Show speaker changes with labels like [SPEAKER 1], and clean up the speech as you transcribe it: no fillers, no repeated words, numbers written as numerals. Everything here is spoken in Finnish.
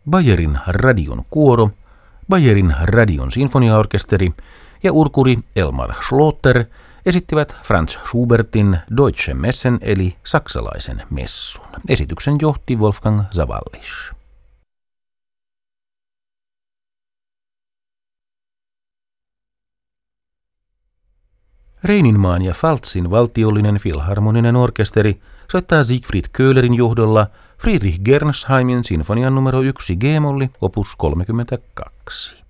[SPEAKER 1] Bayerin radion kuoro, Bayerin radion sinfoniaorkesteri ja urkuri Elmar Schlöter esittivät Franz Schubertin Deutsche Messen eli saksalaisen messun. Esityksen johti Wolfgang Sawallisch. Reininmaan ja Pfalzin valtiollinen filharmoninen orkesteri soittaa Siegfried Köhlerin johdolla Friedrich Gersheimin sinfonian numero 1 G-molli opus 32.